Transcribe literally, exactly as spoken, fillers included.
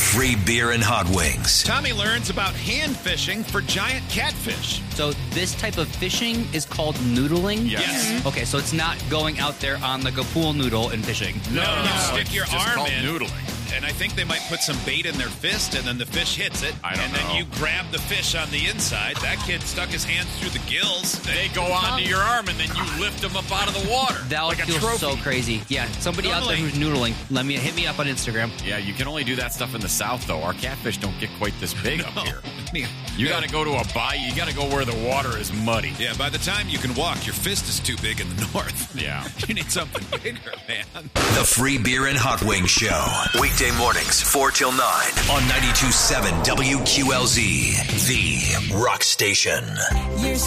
free beer and hot wings. Tommy learns about hand fishing for giant catfish. So this type of fishing is called noodling? Yes. yes. Okay, so it's not going out there on like a pool noodle and fishing. No, No, you no, stick it's your just arm called in. noodling. And I think they might put some bait in their fist, and then the fish hits it. I don't and know. then you grab the fish on the inside. That kid stuck his hands through the gills. They go onto your arm, and then you lift them up out of the water. That would like a feel trophy. so crazy. Yeah, somebody out there Noodling. who's noodling, let me hit me up on Instagram. Yeah, you can only do that stuff in the South, though. Our catfish don't get quite this big up here. You got to go to a bayou. You got to go where the water is muddy. Yeah, by the time you can walk, your fist is too big in the north. Yeah. You need something bigger, man. The Free Beer and Hot Wings Show. Weekday mornings, four till nine on ninety-two point seven W Q L Z, the rock station. You're